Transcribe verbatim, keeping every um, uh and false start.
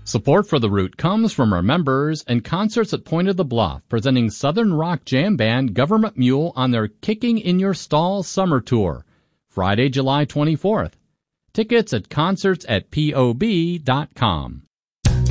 Support for The Root comes from our members and Concerts at Point of the Bluff, presenting Southern Rock Jam Band Government Mule on their Kicking in Your Stall Summer Tour, Friday, July twenty-fourth. Tickets at concerts at P O B dot com.